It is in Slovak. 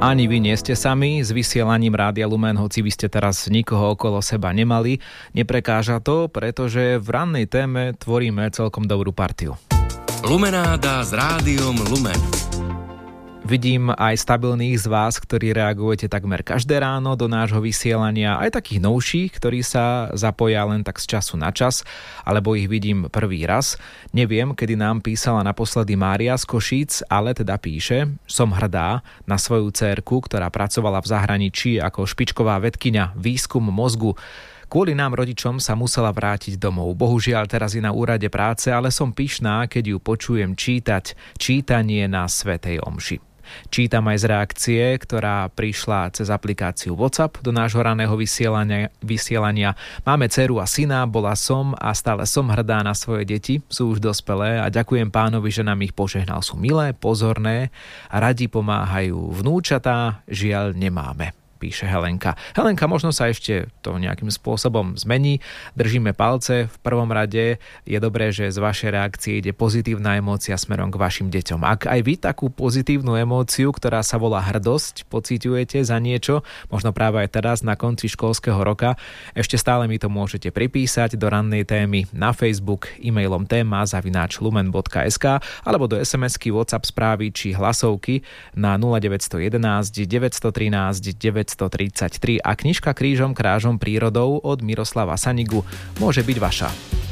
Ani vy nie ste sami s vysielaním Rádia Lumen, hoci vy ste teraz nikoho okolo seba nemali. Neprekáža to, pretože v rannej téme tvoríme celkom dobrú partiu. Lumenáda s Rádiom Lumen. Vidím aj stabilných z vás, ktorí reagujete takmer každé ráno do nášho vysielania, aj takých novších, ktorí sa zapoja len tak z času na čas, alebo ich vidím prvý raz. Neviem, kedy nám písala naposledy Mária z Košíc, ale teda píše: som hrdá na svoju dcérku, ktorá pracovala v zahraničí ako špičková vedkyňa výskum mozgu. Kvôli nám rodičom sa musela vrátiť domov. Bohužiaľ teraz je na úrade práce, ale som pyšná, keď ju počujem čítať čítanie na svätej omši. Čítam aj z reakcie, ktorá prišla cez aplikáciu WhatsApp do nášho raného vysielania. Máme dceru a syna, bola som a stále som hrdá na svoje deti, sú už dospelé a ďakujem Pánovi, že nám ich požehnal. Sú milé, pozorné a radi pomáhajú. Vnúčatá žiaľ nemáme, píše Helenka. Helenka, možno sa ešte to nejakým spôsobom zmení. Držíme palce. V prvom rade je dobré, že z vašej reakcie ide pozitívna emócia smerom k vašim deťom. Ak aj vy takú pozitívnu emóciu, ktorá sa volá hrdosť, pociťujete za niečo, možno práve aj teraz na konci školského roka, ešte stále mi to môžete pripísať do rannej témy na Facebook e-mailom téma@lumen.sk alebo do SMS-ky, WhatsApp správy či hlasovky na 0911 913 933 a knižka Krížom krážom prírodou od Miroslava Sanigu môže byť vaša.